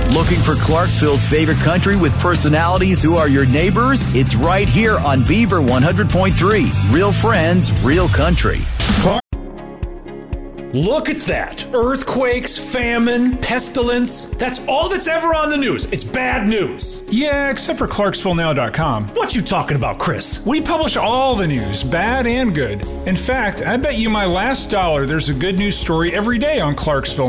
Looking for Clarksville's favorite country with personalities who are your neighbors? It's right here on Beaver 100.3. Real friends, real country. Look at that. Earthquakes, famine, pestilence. That's all that's ever on the news. It's bad news. Yeah, except for ClarksvilleNow.com. What you talking about, Chris? We publish all the news, bad and good. In fact, I bet you my last dollar there's a good news story every day on Clarksville.